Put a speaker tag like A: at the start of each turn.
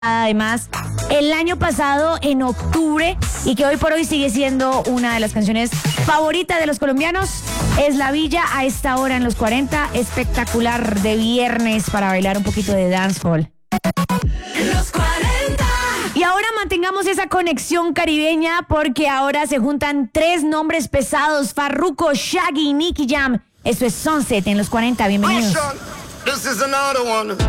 A: además el año pasado en octubre y que hoy por hoy sigue siendo una de las canciones favoritas de los colombianos. Es La Villa a esta hora en los 40, espectacular de viernes para bailar un poquito de dancehall.
B: Los 40.
A: Y ahora mantengamos esa conexión caribeña porque ahora se juntan tres nombres pesados: Farruko, Shaggy y Nicky Jam. Eso es Sunset en los 40, bienvenidos.
C: This is another one.